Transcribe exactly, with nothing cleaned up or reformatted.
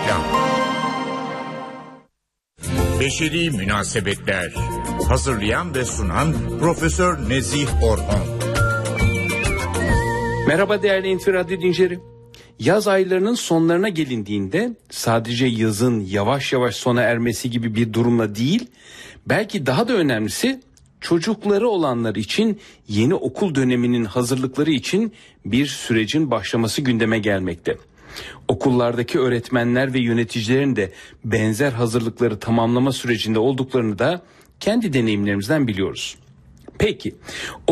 Reklam. Beşeri Münasebetler. Hazırlayan ve sunan Profesör Nezih Orhon. Merhaba değerli N T V Radyo dinleyicileri. Yaz aylarının sonlarına gelindiğinde sadece yazın yavaş yavaş sona ermesi gibi bir durumla değil, belki daha da önemlisi çocukları olanlar için yeni okul döneminin hazırlıkları için bir sürecin başlaması gündeme gelmekte. Okullardaki öğretmenler ve yöneticilerin de benzer hazırlıkları tamamlama sürecinde olduklarını da kendi deneyimlerimizden biliyoruz. Peki,